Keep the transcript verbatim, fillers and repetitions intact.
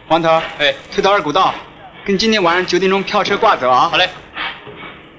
王头， 哎， 推到二古道，跟今天晚上九点钟票车挂走啊。 好嘞。